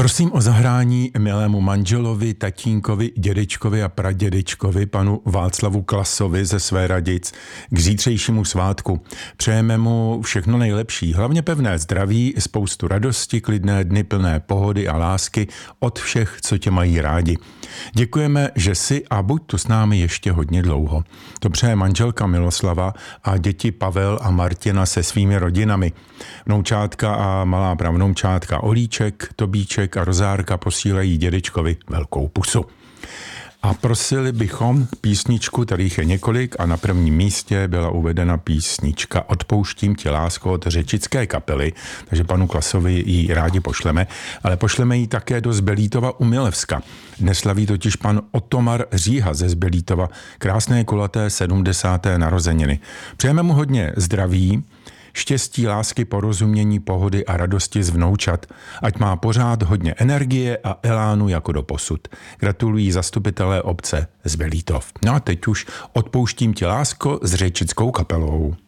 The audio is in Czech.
Prosím o zahrání milému manželovi, tatínkovi, dědečkovi a pradědečkovi, panu Václavu Klasovi ze Svéradnic k zítřejšímu svátku. Přejeme mu všechno nejlepší, hlavně pevné zdraví, spoustu radosti, klidné dny plné pohody a lásky od všech, co tě mají rádi. Děkujeme, že jsi a buď tu s námi ještě hodně dlouho. To přeje manželka Miloslava a děti Pavel a Martina se svými rodinami. Vnoučátka a malá pravnoučátka Olíček, Tobíček a Rozárka posílají dědečkovi velkou pusu. A prosili bychom písničku, kterých je několik, a na prvním místě byla uvedena písnička Odpouštím ti, lásko, od řečické kapely, takže panu Klasovi ji rádi pošleme, ale pošleme ji také do Zbelítova u Milevska. Dnes slaví totiž pan Otomar Říha ze Zbelítova krásné kulaté 70. narozeniny. Přejeme mu hodně zdraví, štěstí, lásky, porozumění, pohody a radosti z vnoučat. Ať má pořád hodně energie a elánu jako doposud. Gratulují zastupitelé obce Zbelítov. No a teď už Odpouštím ti, lásko, s řečickou kapelou.